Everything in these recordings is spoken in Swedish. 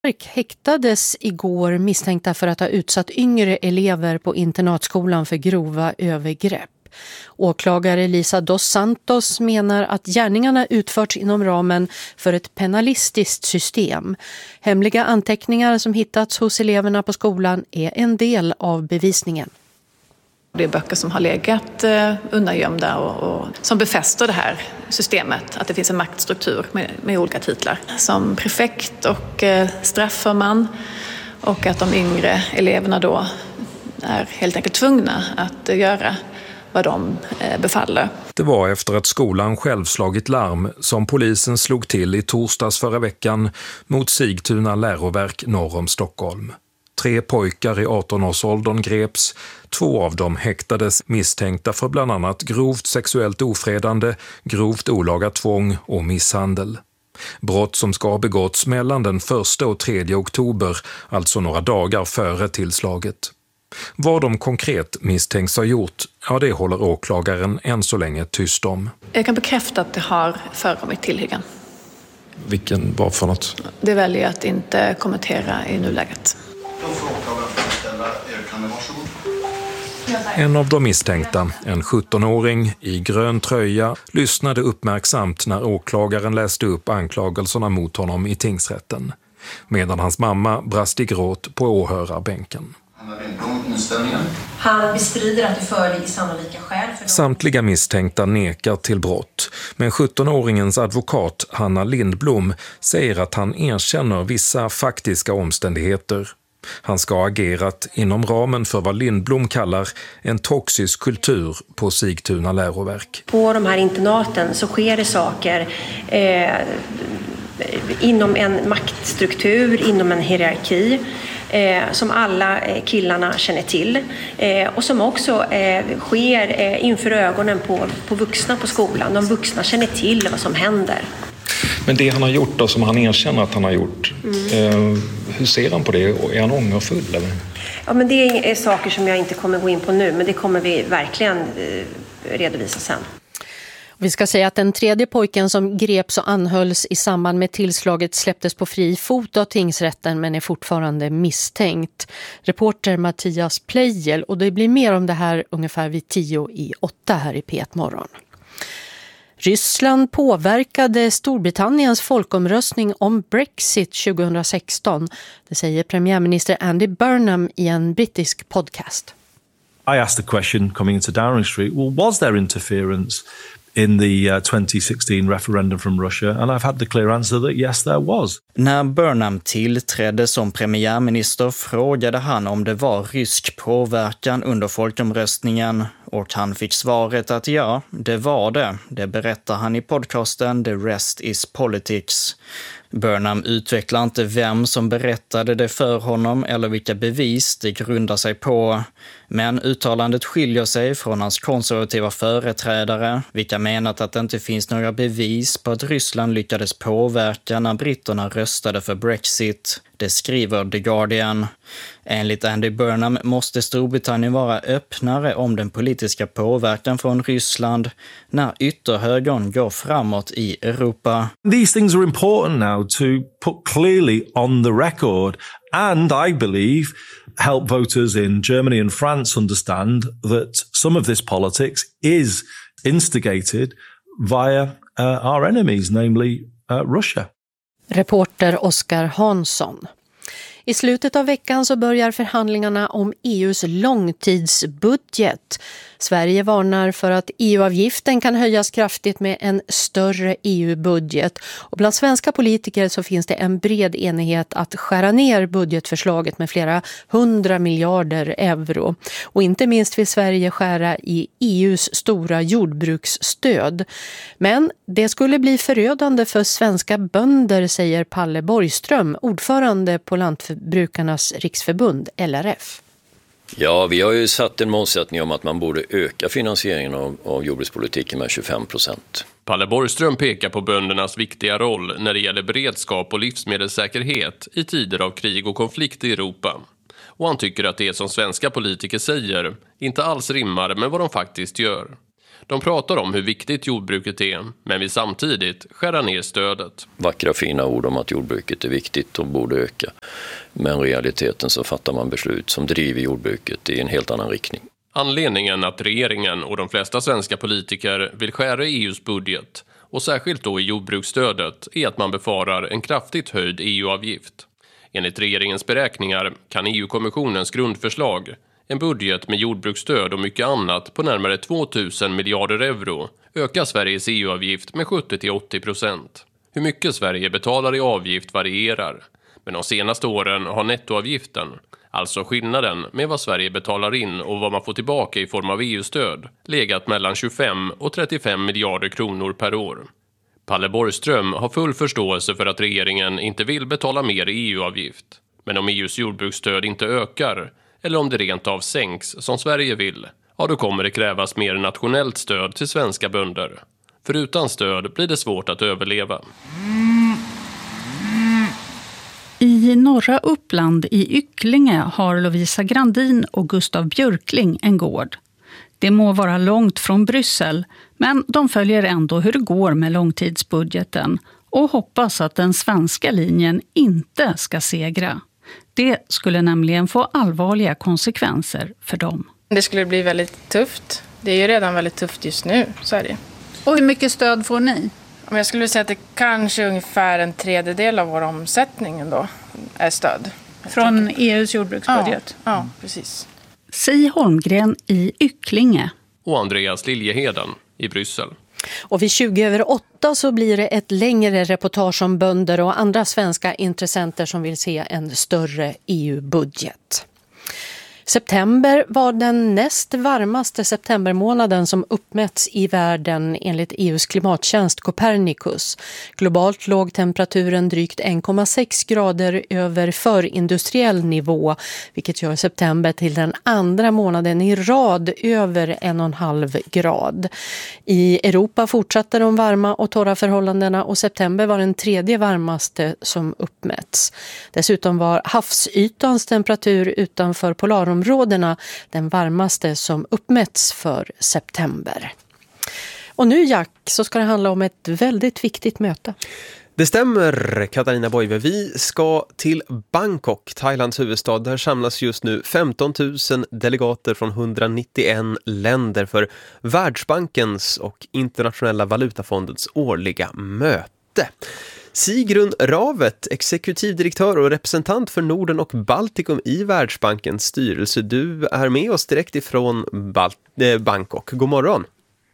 häktades igår misstänkta för att ha utsatt yngre elever på internatskolan för grova övergrepp. Åklagare Lisa dos Santos menar att gärningarna utförts inom ramen för ett penalistiskt system. Hemliga anteckningar som hittats hos eleverna på skolan är en del av bevisningen. Det är böcker som har legat undangömda och som befäster det här systemet, att det finns en maktstruktur med olika titlar. Som prefekt och strafförman, och att de yngre eleverna då är helt enkelt tvungna att göra vad de befaller. Det var efter att skolan själv slagit larm som polisen slog till i torsdags förra veckan mot Sigtuna läroverk norr om Stockholm. 3 pojkar i 18-årsåldern greps, 2 av dem häktades misstänkta för bland annat grovt sexuellt ofredande, grovt olaga tvång och misshandel. Brott som ska ha begåtts mellan den 1 och 3 oktober, alltså några dagar före tillslaget. Vad de konkret misstänks ha gjort, det håller åklagaren än så länge tyst om. Jag kan bekräfta att det har förekommit tillhyggen. Vilken var för något? Det väljer jag att inte kommentera i nuläget. En av de misstänkta, en 17-åring i grön tröja, lyssnade uppmärksamt när åklagaren läste upp anklagelserna mot honom i tingsrätten. Medan hans mamma brast i gråt på åhörarbänken. Han bestrider att det föreligger sannolika skäl för dem. Samtliga misstänkta nekar till brott, men 17-åringens advokat Hanna Lindblom säger att han erkänner vissa faktiska omständigheter. Han ska ha agerat inom ramen för vad Lindblom kallar en toxisk kultur på Sigtuna läroverk. På de här internaten så sker det saker inom en maktstruktur, inom en hierarki. Som alla killarna känner till och som också sker inför ögonen på vuxna på skolan. De vuxna känner till vad som händer. Men det han har gjort då, som han erkänner att han har gjort, hur ser han på det? Är han ångerfull eller? Ja, men det är saker som jag inte kommer gå in på nu, men det kommer vi verkligen redovisa sen. Vi ska säga att den 3:e pojken som greps och anhölls i samband med tillslaget släpptes på fri fot av tingsrätten men är fortfarande misstänkt. Reporter Mattias Pleijel, och det blir mer om det här ungefär vid 7:50 här i P1 Morgon. Ryssland påverkade Storbritanniens folkomröstning om Brexit 2016. Det säger premiärminister Andy Burnham i en brittisk podcast. I asked the question coming into Downing Street, well, was there interference in the 2016 referendum from Russia? And I've had the clear answer that yes, there was. När Burnham tillträdde som premiärminister frågade han om det var rysk påverkan under folkomröstningen och han fick svaret att ja, det var det. Det berättar han i podcasten The Rest is Politics. Burnham utvecklar inte vem som berättade det för honom eller vilka bevis det grundar sig på. Men uttalandet skiljer sig från hans konservativa företrädare, vilka menat att det inte finns några bevis på att Ryssland lyckades påverka när britterna röstade för Brexit. Det skriver The Guardian. Enligt Andy Burnham måste Storbritannien vara öppnare om den politiska påverkan från Ryssland när ytterhögern går framåt i Europa. These things are important now to put clearly on the record and I believe help voters in Germany and France understand that some of this politics is instigated via our enemies, namely Russia. Reporter Oskar Hansson. I slutet av veckan så börjar förhandlingarna om EUs långtidsbudget. Sverige varnar för att EU-avgiften kan höjas kraftigt med en större EU-budget. Och bland svenska politiker så finns det en bred enighet att skära ner budgetförslaget med flera 100 miljarder euro. Och inte minst vill Sverige skära i EUs stora jordbruksstöd. Men det skulle bli förödande för svenska bönder, säger Palle Borgström, ordförande på Lantbrukarnas riksförbund, LRF. Ja, vi har ju satt en målsättning om att man borde öka finansieringen av jordbrukspolitiken med 25%. Palle Borgström pekar på böndernas viktiga roll när det gäller beredskap och livsmedelssäkerhet i tider av krig och konflikt i Europa. Och han tycker att det som svenska politiker säger inte alls rimmar med vad de faktiskt gör. De pratar om hur viktigt jordbruket är, men vill samtidigt skära ner stödet. Vackra fina ord om att jordbruket är viktigt och borde öka. Men i realiteten så fattar man beslut som driver jordbruket i en helt annan riktning. Anledningen att regeringen och de flesta svenska politiker vill skära i EUs budget, och särskilt då i jordbruksstödet, är att man befarar en kraftigt höjd EU-avgift. Enligt regeringens beräkningar kan EU-kommissionens grundförslag, en budget med jordbruksstöd och mycket annat på närmare 2000 miljarder euro, öka Sveriges EU-avgift med 70-80%. Hur mycket Sverige betalar i avgift varierar, men de senaste åren har nettoavgiften, alltså skillnaden med vad Sverige betalar in och vad man får tillbaka i form av EU-stöd, legat mellan 25 och 35 miljarder kronor per år. Palle Borgström har full förståelse för att regeringen inte vill betala mer i EU-avgift. Men om EUs jordbruksstöd inte ökar, eller om det rent av sänks som Sverige vill, ja då kommer det krävas mer nationellt stöd till svenska bönder. För utan stöd blir det svårt att överleva. I norra Uppland i Ycklinge har Lovisa Grandin och Gustav Björkling en gård. Det må vara långt från Bryssel, men de följer ändå hur det går med långtidsbudgeten och hoppas att den svenska linjen inte ska segra. Det skulle nämligen få allvarliga konsekvenser för dem. Det skulle bli väldigt tufft. Det är ju redan väldigt tufft just nu, så är det. Och hur mycket stöd får ni? Jag skulle säga att det kanske ungefär 1/3 av vår omsättning då är stöd. Från EUs jordbruksbudget? Ja, precis. Si Holmgren i Ycklinge. Och Andreas Liljeheden i Bryssel. Och vid 20:08 så blir det ett längre reportage om bönder och andra svenska intressenter som vill se en större EU-budget. September var den näst varmaste septembermånaden som uppmätts i världen enligt EUs klimattjänst Copernicus. Globalt låg temperaturen drygt 1,6 grader över förindustriell nivå, vilket gör september till den andra månaden i rad över 1,5 grad. I Europa fortsatte de varma och torra förhållandena och september var den tredje varmaste som uppmätts. Dessutom var havsytans temperatur utanför polarområdena den varmaste som uppmätts för september. Och nu, Jack, så ska det handla om ett väldigt viktigt möte. Det stämmer, Katarina Boive. Vi ska till Bangkok, Thailands huvudstad. Där samlas just nu 15 000 delegater från 191 länder för Världsbankens och Internationella valutafondens årliga möte. Sigrun Ravet, exekutivdirektör och representant för Norden och Baltikum i Världsbankens styrelse. Du är med oss direkt ifrån Bangkok. God morgon.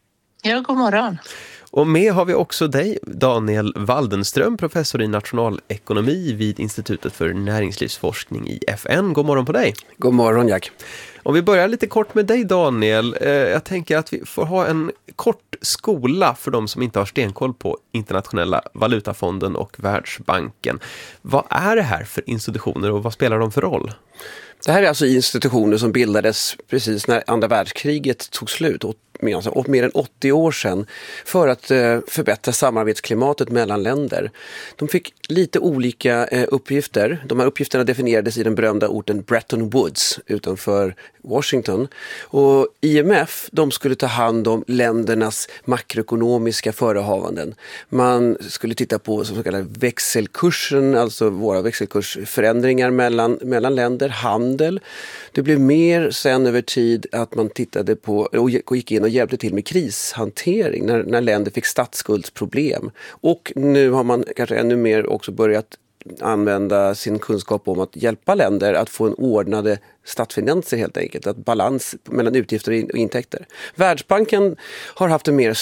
Ja, god morgon. Och med har vi också dig, Daniel Waldenström, professor i nationalekonomi vid Institutet för näringslivsforskning i FN. God morgon på dig. God morgon, Jack. Om vi börjar lite kort med dig, Daniel. Jag tänker att vi får ha en kort skola för de som inte har stenkoll på Internationella valutafonden och Världsbanken. Vad är det här för institutioner och vad spelar de för roll? Det här är alltså institutioner som bildades precis när andra världskriget tog slut och mer än 80 år sedan för att förbättra samarbetsklimatet mellan länder. De fick lite olika uppgifter. De här uppgifterna definierades i den berömda orten Bretton Woods utanför Washington. Och IMF, de skulle ta hand om ländernas makroekonomiska förehavanden. Man skulle titta på så kallade växelkursen, alltså våra växelkursförändringar mellan länder, handel. Det blev mer sen över tid att man tittade på och gick in och hjälpte till med krishantering när länder fick statsskuldsproblem. Och nu har man kanske ännu mer också börjat använda sin kunskap om att hjälpa länder att få en ordnade statsfinanser helt enkelt, att balans mellan utgifter och intäkter. Världsbanken har haft en mer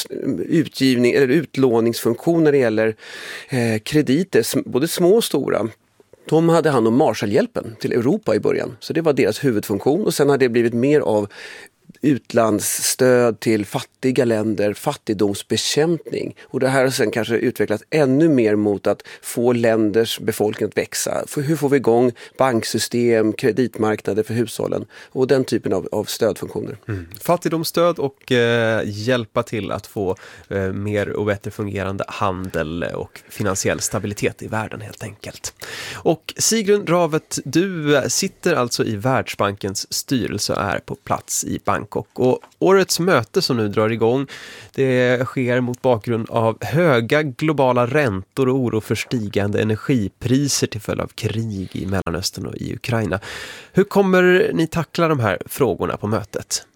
utlåningsfunktion när det gäller krediter, både små och stora. De hade hand om Marshallhjälpen till Europa i början, så det var deras huvudfunktion och sen har det blivit mer av utlandsstöd till fattiga länder, fattigdomsbekämpning. Och det här har sen kanske utvecklats ännu mer mot att få länders befolkning att växa. Hur får vi igång banksystem, kreditmarknader för hushållen och den typen av stödfunktioner. Fattigdomsstöd och hjälpa till att få mer och bättre fungerande handel och finansiell stabilitet i världen helt enkelt. Och Sigrun Ravet, du sitter alltså i Världsbankens styrelse och är på plats i Bangkok Bangkok. Och årets möte som nu drar igång, det sker mot bakgrund av höga globala räntor och oro för stigande energipriser till följd av krig i Mellanöstern och i Ukraina. Hur kommer ni tackla de här frågorna på mötet?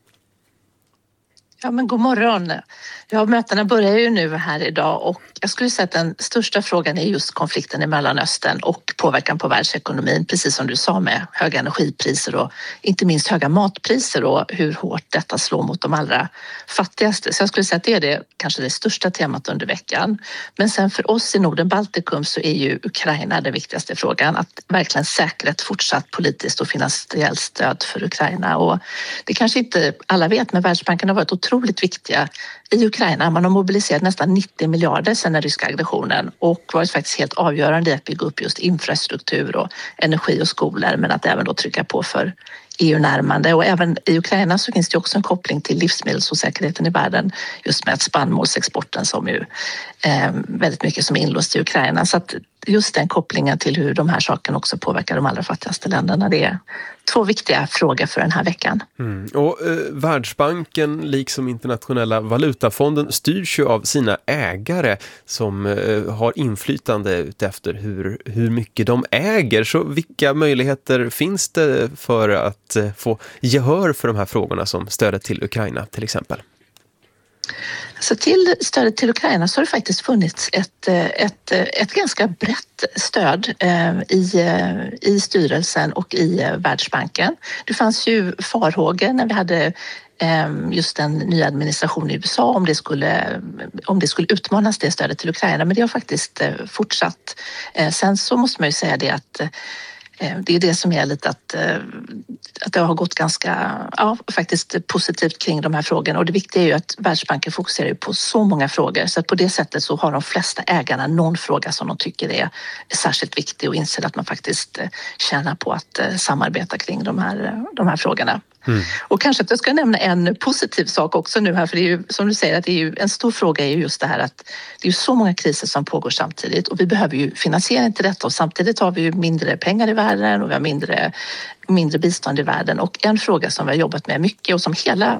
Ja, men god morgon. Ja, mötena börjar ju nu här idag och jag skulle säga att den största frågan är just konflikten i Mellanöstern och påverkan på världsekonomin, precis som du sa, med höga energipriser och inte minst höga matpriser och hur hårt detta slår mot de allra fattigaste. Så jag skulle säga att det är kanske det största temat under veckan. Men sen för oss i Norden-Baltikum så är ju Ukraina den viktigaste frågan, att verkligen säkra ett fortsatt politiskt och finansiellt stöd för Ukraina. Och det kanske inte alla vet, men Världsbanken har varit otroligt viktiga i Ukraina. Man har mobiliserat nästan 90 miljarder sedan den ryska aggressionen och varit faktiskt helt avgörande i att bygga upp just infrastruktur och energi och skolor, men att även då trycka på för EU-närmande. Och även i Ukraina så finns det också en koppling till livsmedelsosäkerheten i världen, just med spannmålsexporten som ju väldigt mycket som är inlåst i Ukraina. Så att just den kopplingen till hur de här sakerna också påverkar de allra fattigaste länderna, det är två viktiga frågor för den här veckan. Och Världsbanken liksom Internationella valutafonden styrs ju av sina ägare som har inflytande utefter hur mycket de äger. Så vilka möjligheter finns det för att få gehör för de här frågorna som stödet till Ukraina till exempel? Så till stödet till Ukraina så har det faktiskt funnits ett ganska brett stöd i styrelsen och i Världsbanken. Det fanns ju farhågor när vi hade just en ny administration i USA om det skulle utmanas det stödet till Ukraina, men det har faktiskt fortsatt. Sen så måste man ju säga det att det är det som är lite att det har gått ganska faktiskt positivt kring de här frågorna, och det viktiga är ju att Världsbanken fokuserar på så många frågor, så att på det sättet så har de flesta ägarna någon fråga som de tycker är särskilt viktig och inser att man faktiskt tjänar på att samarbeta kring de här frågorna. Och kanske att jag ska nämna en positiv sak också nu här, för det är ju som du säger att det är ju en stor fråga är ju just det här att det är så många kriser som pågår samtidigt och vi behöver ju finansiering till detta, och samtidigt har vi ju mindre pengar i världen och vi har mindre bistånd i världen. Och en fråga som vi har jobbat med mycket och som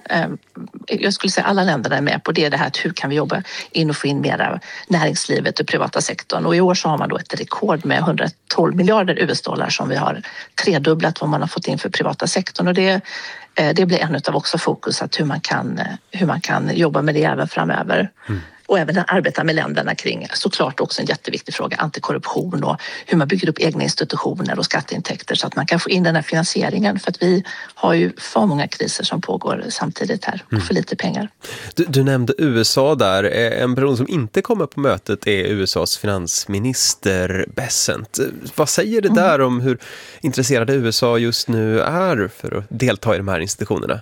jag skulle säga alla länder är med på, det är det här att hur kan vi jobba in och få in mer av näringslivet och privata sektorn. Och i år så har man då ett rekord med 112 miljarder US-dollar som vi har tredubblat vad man har fått in för privata sektorn, och det blir en av också fokus att hur man kan jobba med det även framöver. Och även arbeta med länderna kring, såklart också en jätteviktig fråga, antikorruption och hur man bygger upp egna institutioner och skatteintäkter så att man kan få in den här finansieringen, för att vi har ju för många kriser som pågår samtidigt här och för lite pengar. Du nämnde USA där. En person som inte kommer på mötet är USAs finansminister Bessent. Vad säger det där om hur intresserade USA just nu är för att delta i de här institutionerna?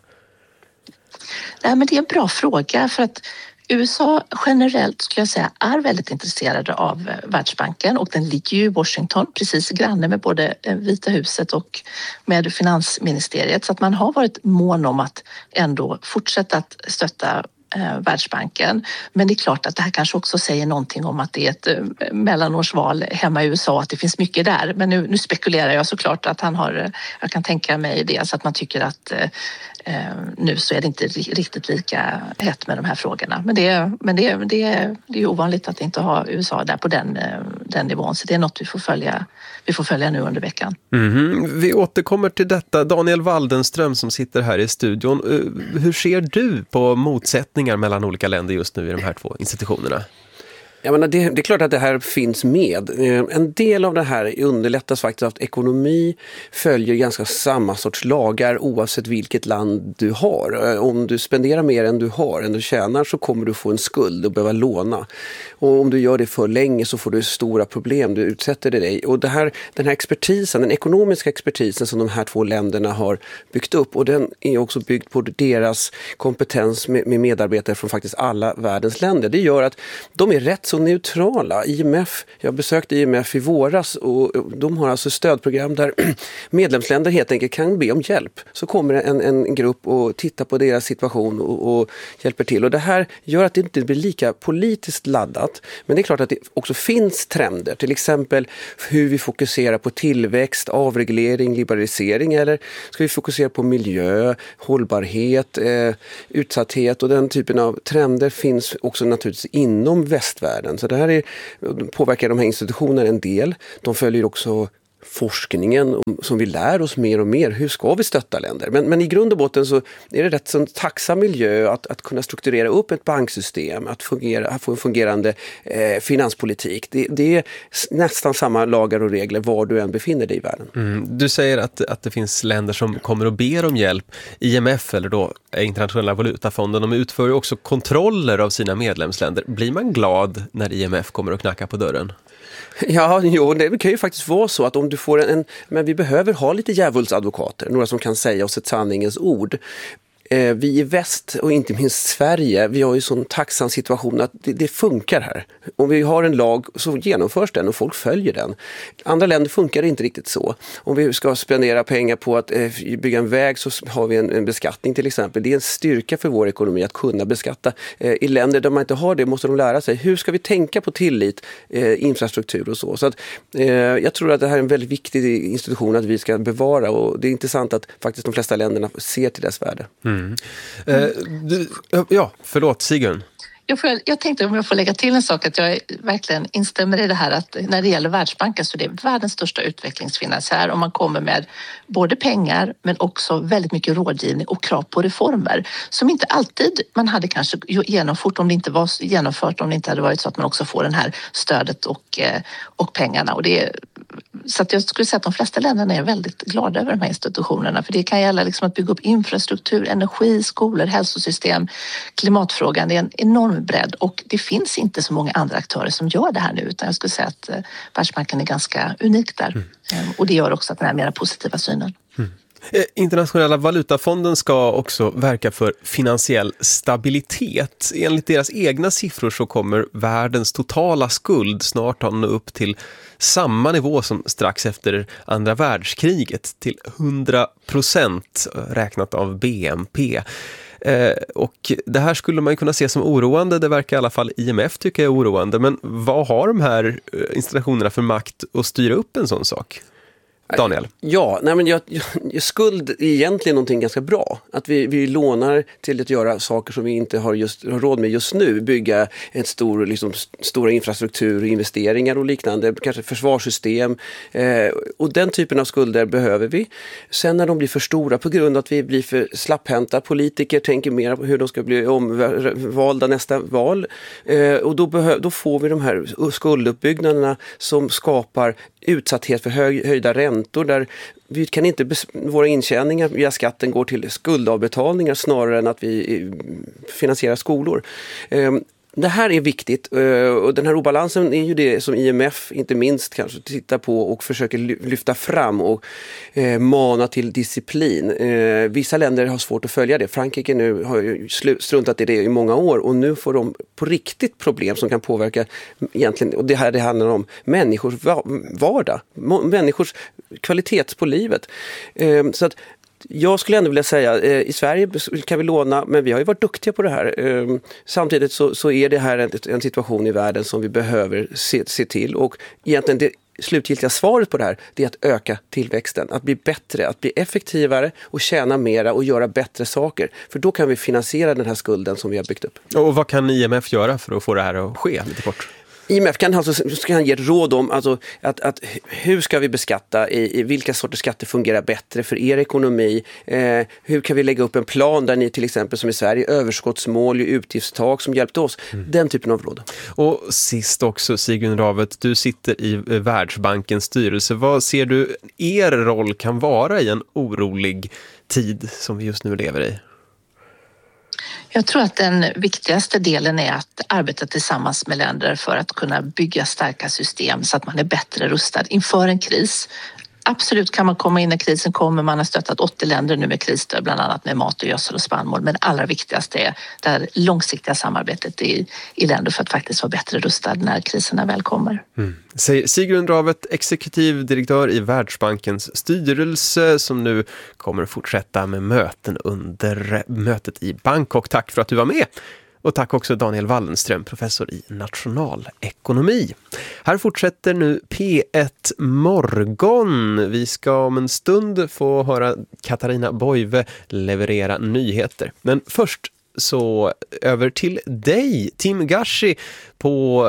Nej, men det är en bra fråga, för att USA generellt skulle jag säga är väldigt intresserade av Världsbanken, och den ligger ju i Washington, precis granne med både Vita huset och med finansministeriet, så att man har varit mån om att ändå fortsätta att stötta Världsbanken. Men det är klart att det här kanske också säger någonting om att det är ett mellanårsval hemma i USA, att det finns mycket där. Men nu spekulerar jag såklart att jag kan tänka mig det, så att man tycker att nu så är det inte riktigt lika hett med de här frågorna. Men det är ju ovanligt att inte ha USA där på den nivån, så det är något vi får följa nu under veckan. Vi återkommer till detta. Daniel Waldenström som sitter här i studion. Hur ser du på motsättningar mellan olika länder just nu i de här två institutionerna? Jag menar, det är klart att det här finns med. En del av det här underlättas faktiskt av att ekonomi följer ganska samma sorts lagar oavsett vilket land du har. Om du spenderar mer än du tjänar, så kommer du få en skuld och behöva låna. Och om du gör det för länge så får du stora problem, du utsätter dig. Och den här expertisen, den ekonomiska expertisen som de här två länderna har byggt upp, och den är också byggd på deras kompetens med medarbetare från faktiskt alla världens länder. Det gör att de är rätt så så neutrala. IMF, jag besökte IMF i våras och de har alltså stödprogram där medlemsländer helt enkelt kan be om hjälp. Så kommer en grupp och tittar på deras situation och hjälper till. Och det här gör att det inte blir lika politiskt laddat. Men det är klart att det också finns trender. Till exempel hur vi fokuserar på tillväxt, avreglering, liberalisering, eller ska vi fokusera på miljö, hållbarhet, utsatthet, och den typen av trender finns också naturligtvis inom västvärlden. Så det här påverkar de här institutionerna en del. De följer också forskningen som vi lär oss mer och mer. Hur ska vi stötta länder? Men i grund och botten så är det rätt så tacksam miljö att kunna strukturera upp ett banksystem, att få en fungerande finanspolitik. Det är nästan samma lagar och regler var du än befinner dig i världen. Du säger att det finns länder som kommer och ber om hjälp. IMF, eller då Internationella valutafonden, de utför ju också kontroller av sina medlemsländer. Blir man glad när IMF kommer och knackar på dörren? Ja, det kan ju faktiskt vara så att om du får men vi behöver ha lite djävulsadvokater, några som kan säga oss ett sanningens ord. Vi i väst och inte minst Sverige, vi har ju sån tacksam situation att det funkar här. Om vi har en lag så genomförs den och folk följer den. Andra länder funkar det inte riktigt så. Om vi ska spendera pengar på att bygga en väg så har vi en beskattning till exempel. Det är en styrka för vår ekonomi att kunna beskatta. I länder där man inte har det måste de lära sig. Hur ska vi tänka på tillit, infrastruktur och så. Så att, jag tror att det här är en väldigt viktig institution att vi ska bevara, och det är intressant att faktiskt de flesta länderna ser till dess värde. Förlåt Sigrun. Jag tänkte om jag får lägga till en sak, att jag verkligen instämmer i det här att när det gäller Världsbanken så det är världens största utvecklingsfinansiär, och man kommer med både pengar men också väldigt mycket rådgivning och krav på reformer som inte alltid man hade kanske genomfört om det inte var genomfört, om det inte hade varit så att man också får det här stödet och pengarna. Och det är, så att jag skulle säga att de flesta länderna är väldigt glada över de här institutionerna, för det kan gälla liksom att bygga upp infrastruktur, energi, skolor, hälsosystem, klimatfrågan. Det är en enorm bredd, och det finns inte så många andra aktörer som gör det här nu, utan jag skulle säga att Världsbanken är ganska unik där. Och det gör också att den här mer positiva synen. Internationella valutafonden ska också verka för finansiell stabilitet. Enligt deras egna siffror så kommer världens totala skuld snart att nå upp till samma nivå som strax efter andra världskriget, till 100% räknat av BNP. Och det här skulle man ju kunna se som oroande. Det verkar i alla fall IMF tycka är oroande. Men vad har de här institutionerna för makt att styra upp en sån sak? Daniel? Ja, skuld är egentligen någonting ganska bra. Att vi lånar till att göra saker som vi inte har råd med just nu. Bygga ett stora infrastruktur, investeringar och liknande. Kanske försvarssystem. Och den typen av skulder behöver vi. Sen när de blir för stora på grund av att vi blir för slapphänta, politiker tänker mer på hur de ska bli omvalda nästa val. Och då får vi de här skulduppbyggnaderna som skapar utsatthet för höjda räntor, där vi kan inte våra intjäningar via skatten går till skuldavbetalningar snarare än att vi finansierar skolor. Det här är viktigt, och den här obalansen är ju det som IMF inte minst kanske tittar på och försöker lyfta fram och mana till disciplin. Vissa länder har svårt att följa det. Frankrike nu har ju struntat i det i många år, och nu får de på riktigt problem som kan påverka egentligen, och det handlar om människors vardag, människors kvalitet på livet. Så att jag skulle ändå vilja säga, i Sverige kan vi låna, men vi har ju varit duktiga på det här. Samtidigt så är det här en situation i världen som vi behöver se till, och egentligen det slutgiltiga svaret på det här, det är att öka tillväxten, att bli bättre, att bli effektivare och tjäna mera och göra bättre saker. För då kan vi finansiera den här skulden som vi har byggt upp. Och vad kan IMF göra för att få det här att ske lite kort? IMF kan ge ett råd om att hur ska vi beskatta, i vilka sorters skatter fungerar bättre för er ekonomi, hur kan vi lägga upp en plan där ni till exempel som i Sverige överskottsmål, utgiftstak som hjälpte oss, den typen av råd. Och sist också Sigrun Ravet, du sitter i Världsbankens styrelse. Vad ser du er roll kan vara i en orolig tid som vi just nu lever i? Jag tror att den viktigaste delen är att arbeta tillsammans med länder för att kunna bygga starka system så att man är bättre rustad inför en kris. absolut kan man komma in när krisen kommer. Man har stöttat 80 länder nu med krisstöd, bland annat med mat och gödsel och spannmål. Men det allra viktigaste är det långsiktiga samarbetet i länder för att faktiskt vara bättre rustad när kriserna väl kommer. Säger Sigrun Dravet, exekutiv direktör i Världsbankens styrelse, som nu kommer att fortsätta med möten under mötet i Bangkok. Tack för att du var med. Och tack också Daniel Wallenström, professor i nationalekonomi. Här fortsätter nu P1 Morgon. Vi ska om en stund få höra Katarina Boive leverera nyheter. Men först så över till dig, Tim Gashi, på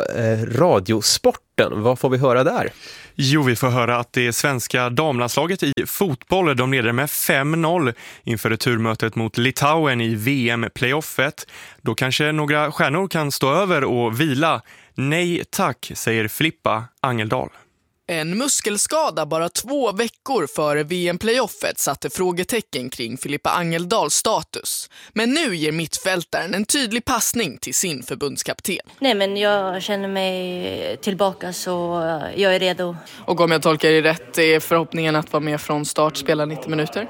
Radiosporten. Vad får vi höra där? Jo, vi får höra att det svenska damlandslaget i fotboll, de leder med 5-0 inför returmötet mot Litauen i VM-playoffet. Då kanske några stjärnor kan stå över och vila. Nej tack, säger Filippa Angeldal. En muskelskada bara 2 veckor före VM-playoffet satte frågetecken kring Filippa Angeldals status. Men nu ger mittfältaren en tydlig passning till sin förbundskapten. Nej, men jag känner mig tillbaka, så jag är redo. Och om jag tolkar det rätt är förhoppningen att vara med från start, spela 90 minuter?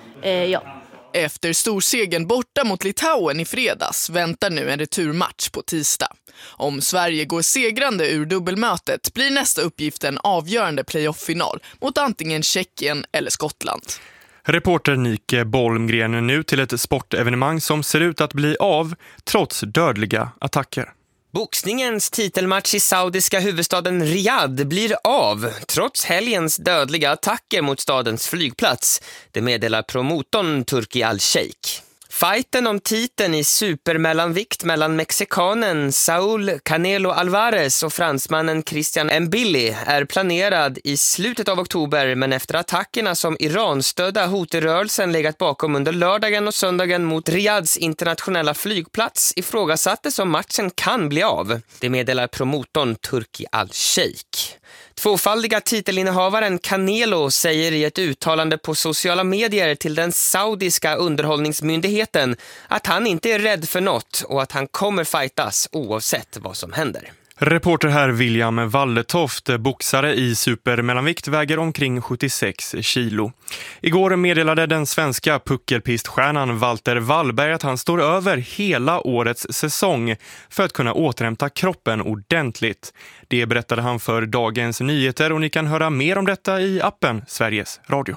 Ja. Efter storsegen borta mot Litauen i fredags väntar nu en returmatch på tisdag. Om Sverige går segrande ur dubbelmötet blir nästa uppgift en avgörande playoff-final mot antingen Tjeckien eller Skottland. Reporter Nike Bolmgren nu till ett sportevenemang som ser ut att bli av trots dödliga attacker. Boxningens titelmatch i saudiska huvudstaden Riyadh blir av trots helgens dödliga attacker mot stadens flygplats. Det meddelar promotorn Turki Al-Sheikh. Fighten om titeln i supermellanvikt mellan mexikanen Saúl Canelo Alvarez och fransmannen Christian Mbili är planerad i slutet av oktober, men efter attackerna som Iran-stödda Houthi-rörelsen legat bakom under lördagen och söndagen mot Riyadhs internationella flygplats ifrågasattes om matchen kan bli av. Det meddelar promotorn Turki Al-Sheikh. Tvåfaldiga titelinnehavaren Canelo säger i ett uttalande på sociala medier till den saudiska underhållningsmyndigheten att han inte är rädd för något och att han kommer fightas oavsett vad som händer. Reporter här William Walletoft, boxare i supermellanvikt, väger omkring 76 kilo. Igår meddelade den svenska puckelpiststjärnan Walter Wallberg att han står över hela årets säsong för att kunna återhämta kroppen ordentligt. Det berättade han för Dagens Nyheter och ni kan höra mer om detta i appen Sveriges Radio.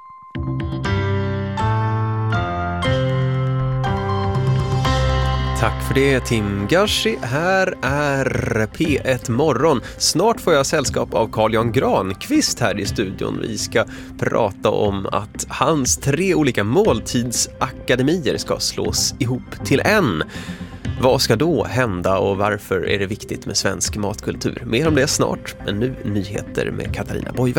Tack för det, Tim Gashi. Här är P1 Morgon. Snart får jag sällskap av Carl-Jan Granqvist här i studion. Vi ska prata om att hans 3 olika måltidsakademier ska slås ihop till en. Vad ska då hända och varför är det viktigt med svensk matkultur? Mer om det snart, men nu nyheter med Katarina Boive.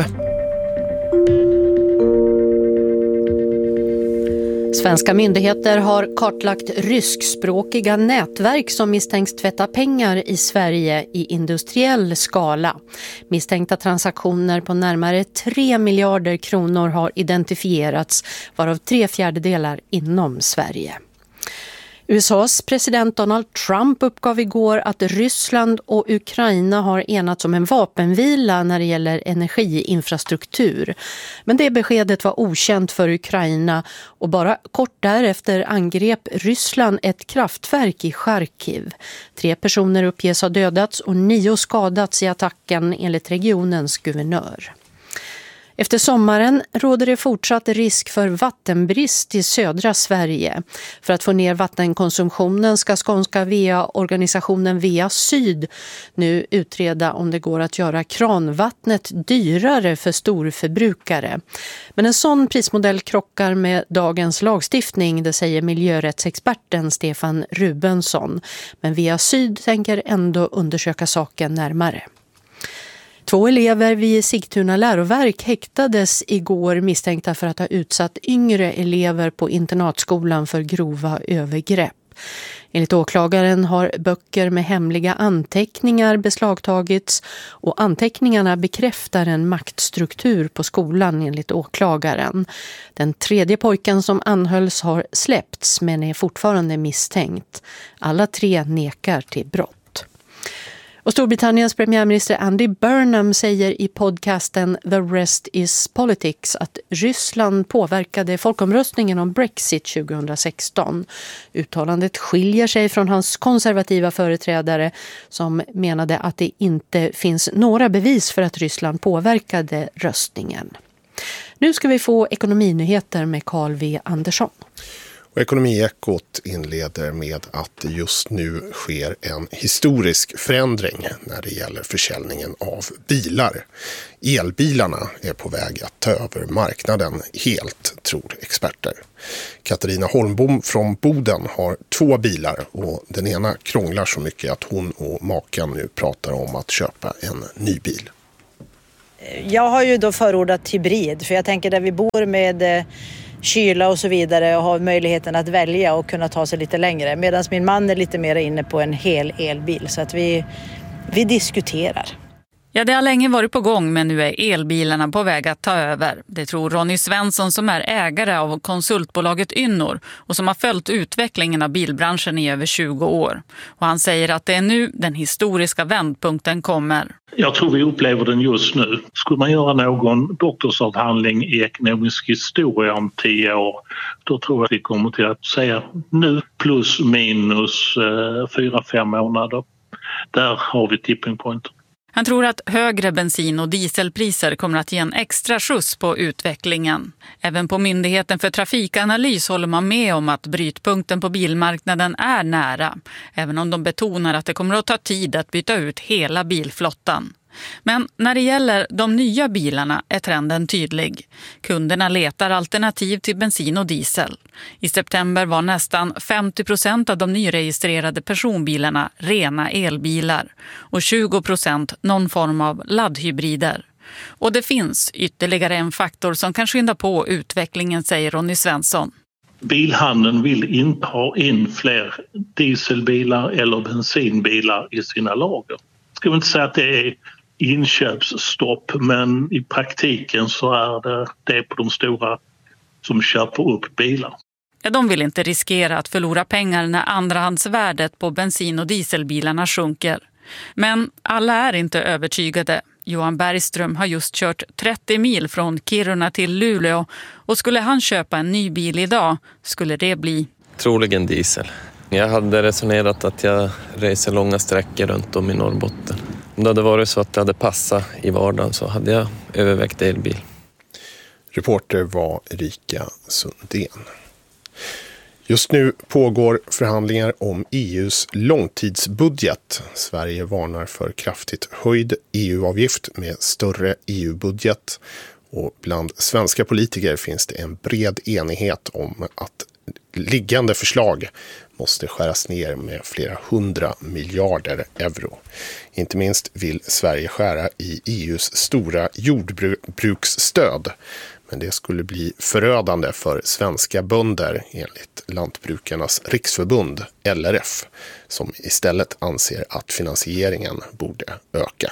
Svenska myndigheter har kartlagt ryskspråkiga nätverk som misstänks tvätta pengar i Sverige i industriell skala. Misstänkta transaktioner på närmare 3 miljarder kronor har identifierats, varav 3/4 inom Sverige. USAs president Donald Trump uppgav igår att Ryssland och Ukraina har enats om en vapenvila när det gäller energiinfrastruktur. Men det beskedet var okänt för Ukraina och bara kort därefter angrep Ryssland ett kraftverk i Charkiv. 3 personer uppges ha dödats och 9 skadats i attacken enligt regionens guvernör. Efter sommaren råder det fortsatt risk för vattenbrist i södra Sverige. För att få ner vattenkonsumtionen ska skånska VA-organisationen VA Syd nu utreda om det går att göra kranvattnet dyrare för storförbrukare. Men en sån prismodell krockar med dagens lagstiftning, det säger miljörättsexperten Stefan Rubensson. Men VA Syd tänker ändå undersöka saken närmare. 2 elever vid Sigtuna läroverk häktades igår misstänkta för att ha utsatt yngre elever på internatskolan för grova övergrepp. Enligt åklagaren har böcker med hemliga anteckningar beslagtagits och anteckningarna bekräftar en maktstruktur på skolan enligt åklagaren. Den 3:e pojken som anhölls har släppts men är fortfarande misstänkt. Alla 3 nekar till brott. Och Storbritanniens premiärminister Andy Burnham säger i podcasten The Rest is Politics att Ryssland påverkade folkomröstningen om Brexit 2016. Uttalandet skiljer sig från hans konservativa företrädare som menade att det inte finns några bevis för att Ryssland påverkade röstningen. Nu ska vi få ekonominyheter med Carl V. Andersson. Och Ekonomiekot inleder med att det just nu sker en historisk förändring när det gäller försäljningen av bilar. Elbilarna är på väg att ta över marknaden helt, tror experter. Katarina Holmbom från Boden har 2 bilar och den ena krånglar så mycket att hon och maken nu pratar om att köpa en ny bil. Jag har ju då förordat hybrid, för jag tänker där vi bor med kyla och så vidare och har möjligheten att välja och kunna ta sig lite längre. Medan min man är lite mer inne på en hel elbil, så att vi diskuterar. Ja, det har länge varit på gång, men nu är elbilarna på väg att ta över. Det tror Ronny Svensson som är ägare av konsultbolaget Ynnor och som har följt utvecklingen av bilbranschen i över 20 år. Och han säger att det är nu den historiska vändpunkten kommer. Jag tror vi upplever den just nu. Skulle man göra någon doktorsavhandling i ekonomisk historia om 10 år, då tror jag att vi kommer till att säga nu plus minus 4-5 månader. Där har vi tipping point. Han tror att högre bensin- och dieselpriser kommer att ge en extra skjuts på utvecklingen. Även på Myndigheten för trafikanalys håller man med om att brytpunkten på bilmarknaden är nära. Även om de betonar att det kommer att ta tid att byta ut hela bilflottan. Men när det gäller de nya bilarna är trenden tydlig. Kunderna letar alternativ till bensin och diesel. I september var nästan 50% av de nyregistrerade personbilarna rena elbilar och 20% någon form av laddhybrider. Och det finns ytterligare en faktor som kan skynda på utvecklingen, säger Ronny Svensson. Bilhandeln vill inte ha in fler dieselbilar eller bensinbilar i sina lager. Ska vi inte säga att det är inköpsstopp, men i praktiken så är det på de stora som köper upp bilar. Ja, de vill inte riskera att förlora pengar när andrahandsvärdet på bensin- och dieselbilarna sjunker. Men alla är inte övertygade. Johan Bergström har just kört 30 mil från Kiruna till Luleå och skulle han köpa en ny bil idag skulle det bli troligen diesel. Jag hade resonerat att jag reser långa sträckor runt om i Norrbotten. Om det hade varit så att det hade passat i vardagen så hade jag övervägt elbil. Reporter var Erika Sundén. Just nu pågår förhandlingar om EUs långtidsbudget. Sverige varnar för kraftigt höjd EU-avgift med större EU-budget. Och bland svenska politiker finns det en bred enighet om att liggande förslag måste skäras ner med flera 100 miljarder euro. Inte minst vill Sverige skära i EUs stora jordbruksstöd. Men det skulle bli förödande för svenska bönder enligt Lantbrukarnas riksförbund, LRF, som istället anser att finansieringen borde öka.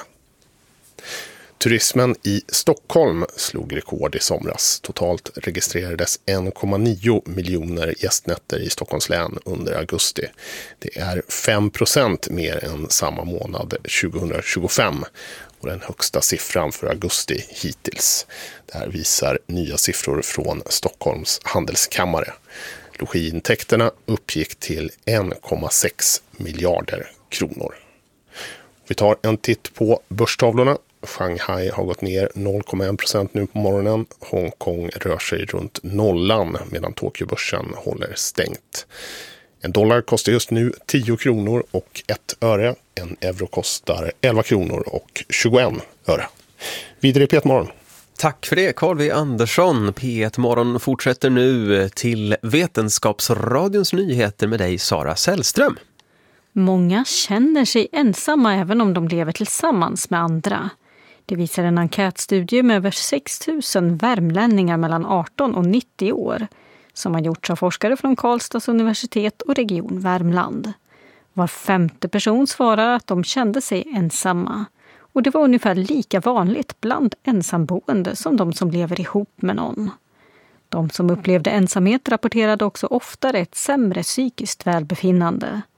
Turismen i Stockholm slog rekord i somras. Totalt registrerades 1,9 miljoner gästnätter i Stockholms län under augusti. Det är 5% mer än samma månad 2025 och den högsta siffran för augusti hittills. Det här visar nya siffror från Stockholms handelskammare. Logiintäkterna uppgick till 1,6 miljarder kronor. Vi tar en titt på börstavlorna. Shanghai har gått ner 0,1% nu på morgonen. Hongkong rör sig runt nollan medan Tokyobörsen håller stängt. En dollar kostar just nu 10 kronor och 1 öre. En euro kostar 11 kronor och 21 öre. Vidare i P1 Morgon. Tack för det, Carl V. Andersson. P1 Morgon fortsätter nu till Vetenskapsradions nyheter med dig, Sara Sällström. Många känner sig ensamma även om de lever tillsammans med andra. Det visar en enkätstudie med över 6 000 värmlänningar mellan 18 och 90 år som har gjorts av forskare från Karlstads universitet och Region Värmland. Var 5:e person svarar att de kände sig ensamma. Och det var ungefär lika vanligt bland ensamboende som de som lever ihop med någon. De som upplevde ensamhet rapporterade också oftare ett sämre psykiskt välbefinnande.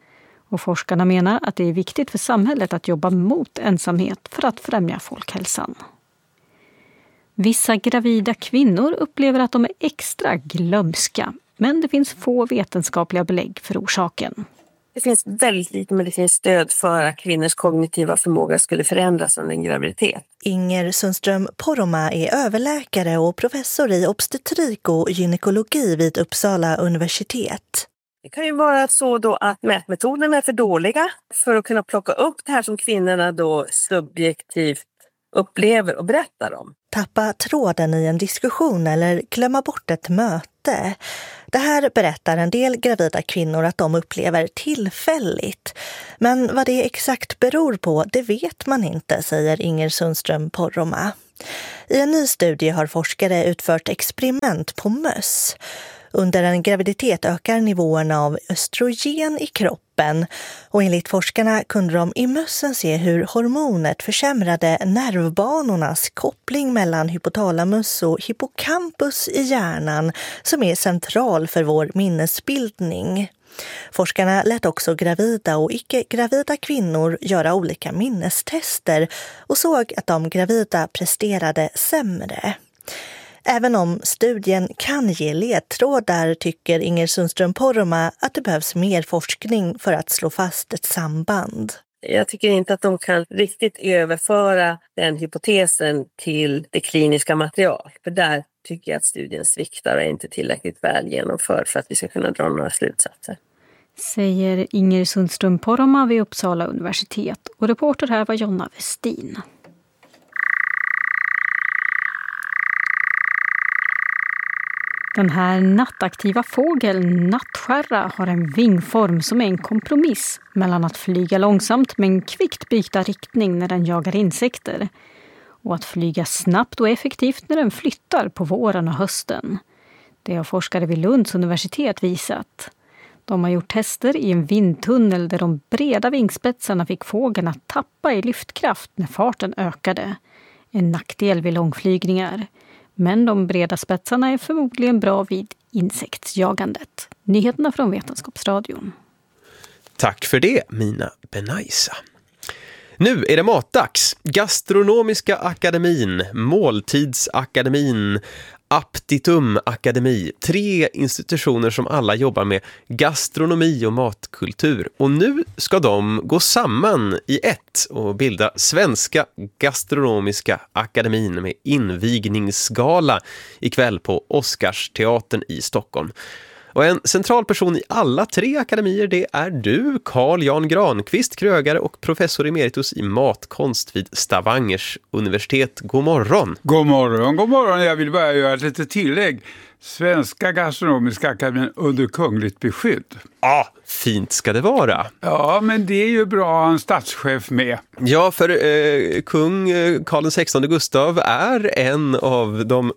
Och forskarna menar att det är viktigt för samhället att jobba mot ensamhet för att främja folkhälsan. Vissa gravida kvinnor upplever att de är extra glömska, men det finns få vetenskapliga belägg för orsaken. Det finns väldigt lite medicinskt stöd för att kvinnors kognitiva förmåga skulle förändras under en graviditet. Inger Sundström Poromaa är överläkare och professor i obstetrik och gynekologi vid Uppsala universitet. Det kan ju vara så då att mätmetoderna är för dåliga för att kunna plocka upp det här som kvinnorna då subjektivt upplever och berättar om. Tappa tråden i en diskussion eller glömma bort ett möte. Det här berättar en del gravida kvinnor att de upplever tillfälligt. Men vad det exakt beror på, det vet man inte, säger Inger Sundström Poromaa. I en ny studie har forskare utfört experiment på möss. Under en graviditet ökar nivåerna av östrogen i kroppen och enligt forskarna kunde de i mössen se hur hormonet försämrade nervbanornas koppling mellan hypotalamus och hippocampus i hjärnan som är central för vår minnesbildning. Forskarna lät också gravida och icke-gravida kvinnor göra olika minnestester och såg att de gravida presterade sämre. Även om studien kan ge ledtrådar tycker Inger Sundström Poromaa att det behövs mer forskning för att slå fast ett samband. Jag tycker inte att de kan riktigt överföra den hypotesen till det kliniska material. För där tycker jag att studien sviktar och är inte tillräckligt väl genomförd för att vi ska kunna dra några slutsatser. Säger Inger Sundström Poromaa vid Uppsala universitet. Och reporter här var Jonna Westin. Den här nattaktiva fågeln, nattskärra, har en vingform som är en kompromiss mellan att flyga långsamt men kvickt byta riktning när den jagar insekter och att flyga snabbt och effektivt när den flyttar på våren och hösten. Det har forskare vid Lunds universitet visat. De har gjort tester i en vindtunnel där de breda vingspetsarna fick fågeln att tappa i lyftkraft när farten ökade. En nackdel vid långflygningar. Men de breda spetsarna är förmodligen bra vid insektsjagandet. Nyheterna från Vetenskapsradion. Tack för det, Mina Benaisa. Nu är det matdags. Gastronomiska akademin, Måltidsakademin, Aptitum Akademi. 3 institutioner som alla jobbar med gastronomi och matkultur. Och nu ska de gå samman i ett och bilda Svenska Gastronomiska Akademin med invigningsgala ikväll på Oscarsteatern i Stockholm. Och en central person i alla 3 akademier, det är du, Carl Jan Granqvist, krögare och professor emeritus i matkonst vid Stavangers universitet. God morgon! God morgon, god morgon. Jag vill bara göra ett litet tillägg. Svenska Gastronomiska Akademin under kungligt beskydd. Ja, fint ska det vara. Ja, men det är ju bra att ha en statschef med. Ja, för kung Karl XVI Gustav är en av de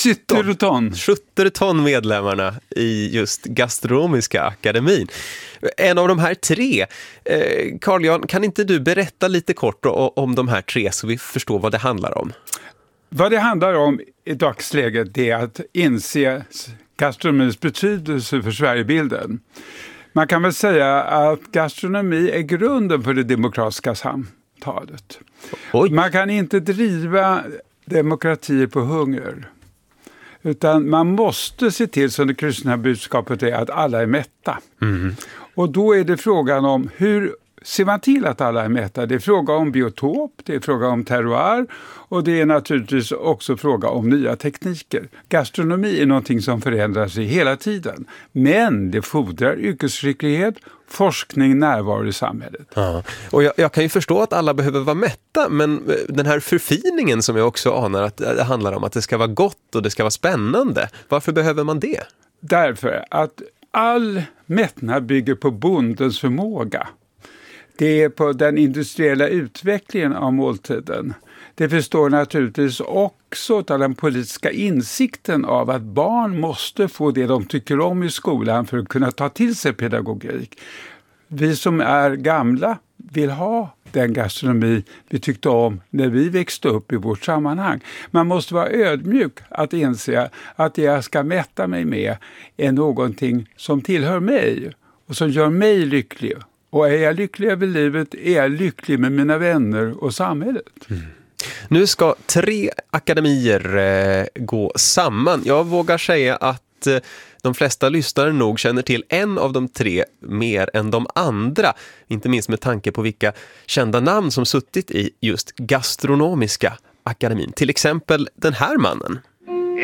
17 medlemmarna i just Gastronomiska Akademin. En av de här 3. Carl Jan, kan inte du berätta lite kort om de här 3 så vi förstår vad det handlar om? Vad det handlar om i dagsläget är att inse gastronomins betydelse för Sverigebilden. Man kan väl säga att gastronomi är grunden för det demokratiska samtalet. Oj. Man kan inte driva demokrati på hunger. Utan man måste se till, som det kristna budskapet är, att alla är mätta. Mm. Och då är det frågan om hur ser man till att alla är mätta. Det är fråga om biotop, det är fråga om terroir och det är naturligtvis också fråga om nya tekniker. Gastronomi är någonting som förändrar sig hela tiden. Men det fordrar yrkesskicklighet, forskning, närvaro i samhället. Ja. Och jag kan ju förstå att alla behöver vara mätta, men den här förfiningen som jag också anar att det handlar om, att det ska vara gott och det ska vara spännande. Varför behöver man det? Därför att all mättnad bygger på bondens förmåga. Det är på den industriella utvecklingen av måltiden. Det förstår naturligtvis också av den politiska insikten av att barn måste få det de tycker om i skolan för att kunna ta till sig pedagogik. Vi som är gamla vill ha den gastronomi vi tyckte om när vi växte upp i vårt sammanhang. Man måste vara ödmjuk att inse att det jag ska mätta mig med är någonting som tillhör mig och som gör mig lycklig Och är jag lycklig över livet är jag lycklig med mina vänner och samhället. Nu ska 3 akademier gå samman. Jag vågar säga att de flesta lyssnare nog känner till en av de 3 mer än de andra. Inte minst med tanke på vilka kända namn som suttit i just gastronomiska akademin. Till exempel den här mannen.